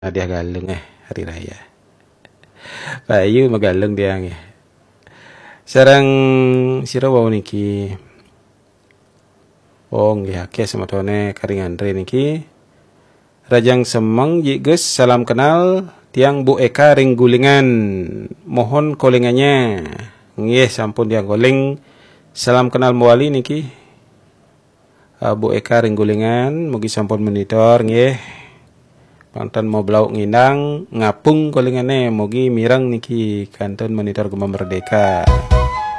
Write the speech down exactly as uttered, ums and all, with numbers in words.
Dia galeng eh hari raya. Payu magaleng dia nge. Sarang sira wau niki. Oh nggih akeh sematone karing Andre niki. Rajang Semeng Jigus salam kenal tiang Bu Eka ring gulingan. Mohon kolingannya. Nggih sampun tiang goling. Salam kenal muali niki. Uh, Bu Eka ring gulingan mugi sampun monitor nggih. Pantan mau blau ngindang ngapung kolingane mugi mirang niki kanton monitor Gema Merdeka.